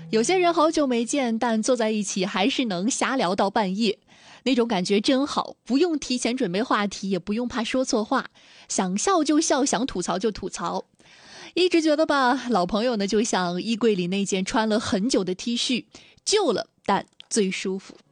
有些人好久没见，但坐在一起还是能瞎聊到半夜，那种感觉真好，不用提前准备话题，也不用怕说错话，想笑就笑，想吐槽就吐槽。一直觉得吧，老朋友呢就像衣柜里那件穿了很久的 T 恤，旧了但最舒服。